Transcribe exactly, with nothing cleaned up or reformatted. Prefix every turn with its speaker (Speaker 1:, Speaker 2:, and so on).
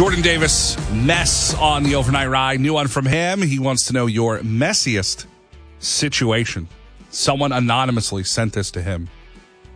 Speaker 1: Jordan Davis, mess on the overnight ride. New one from him. He wants to know your messiest situation. Someone anonymously sent this to him.